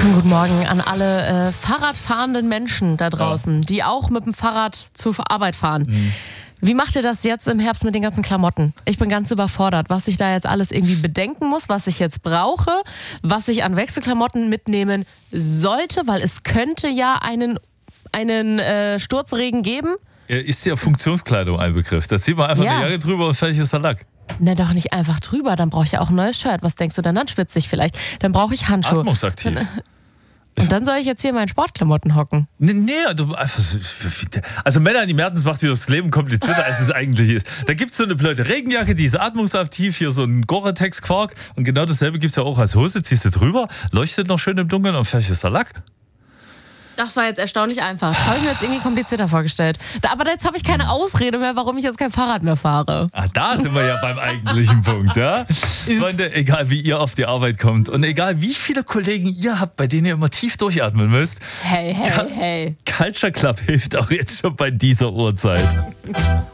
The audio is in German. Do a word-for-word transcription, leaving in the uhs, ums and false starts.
Schönen guten Morgen an alle äh, Fahrradfahrenden Menschen da draußen, ja. die auch mit dem Fahrrad zur Arbeit fahren. Mhm. Wie macht ihr das jetzt im Herbst mit den ganzen Klamotten? Ich bin ganz überfordert, was ich da jetzt alles irgendwie bedenken muss, was ich jetzt brauche, was ich an Wechselklamotten mitnehmen sollte, weil es könnte ja einen, einen äh, Sturzregen geben. Ist ja Funktionskleidung ein Begriff. Da zieht man einfach ja. eine Jacke drüber und fertig ist der Lack. Na doch nicht einfach drüber, dann brauche ich ja auch ein neues Shirt. Was denkst du denn? Dann schwitze ich vielleicht. Dann brauche ich Handschuhe. Atmungsaktiv. Dann, und dann soll ich jetzt hier in meinen Sportklamotten hocken. Nee, nee du, also Melanie Mertens macht dir das Leben komplizierter, als es eigentlich ist. Da gibt es so eine blöde Regenjacke, die ist atmungsaktiv, hier so ein Gore-Tex-Quark. Und genau dasselbe gibt es ja auch als Hose. Ziehst du drüber, leuchtet noch schön im Dunkeln und fertig ist der Lack. Das war jetzt erstaunlich einfach. Das habe ich mir jetzt irgendwie komplizierter vorgestellt. Aber jetzt habe ich keine Ausrede mehr, warum ich jetzt kein Fahrrad mehr fahre. Ah, da sind wir ja beim eigentlichen Punkt, ja? Freunde, egal wie ihr auf die Arbeit kommt und egal wie viele Kollegen ihr habt, bei denen ihr immer tief durchatmen müsst. Hey, hey, hey. Culture Club hilft auch jetzt schon bei dieser Uhrzeit.